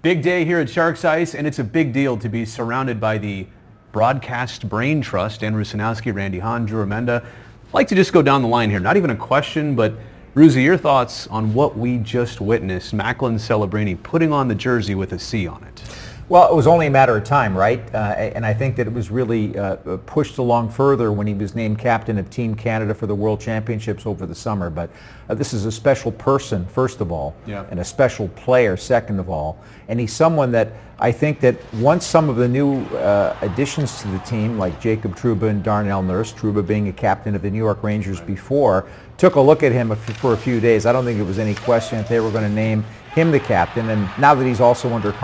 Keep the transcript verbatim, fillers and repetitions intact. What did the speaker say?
Big day here at Sharks Ice, and it's a big deal to be surrounded by the Broadcast Brain Trust. Andrew Sanowski, Randy Hahn, Drew Emenda. I'd like to just go down the line here. Not even a question, but Ruzi, your thoughts on what we just witnessed. Macklin Celebrini putting on the jersey with a C on it. Well, it was only a matter of time, right? Uh, and I think that it was really uh, pushed along further when he was named captain of Team Canada for the World Championships over the summer. But uh, this is a special person, first of all, yeah. and a special player, second of all. And he's someone that I think that once some of the new uh, additions to the team, like Jacob Trouba and Darnell Nurse, Trouba being a captain of the New York Rangers right. before, took a look at him for a few days, I don't think it was any question that they were going to name him the captain. And now that he's also under